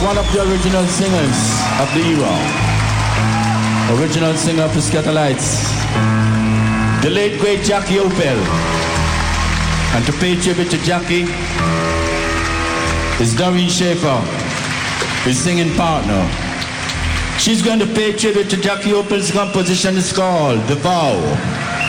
one of the original singers of the era. Original singer of the Scatterlights. The late great Jackie Opel. And to pay tribute to Jackie is Doreen Schaefer, his singing partner. She's going to pay tribute to Jackie Opel's composition. It's called The Vow.